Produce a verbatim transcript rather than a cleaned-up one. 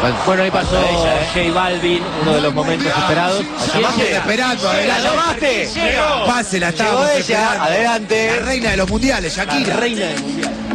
Bueno, ahí pasó J Balvin, uno de los momentos esperados. La estamos esperando, ¿La adelante. llamaste? Pase, la estábamos Llegó ella, esperando. adelante. La reina de los mundiales, Shakira. La reina del mundial.